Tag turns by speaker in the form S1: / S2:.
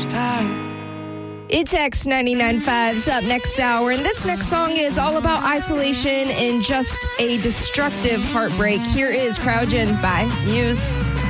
S1: each time.
S2: It's X99.5's up next hour, and this next song is all about isolation and just a destructive heartbreak. Here is Crowdgen by Muse.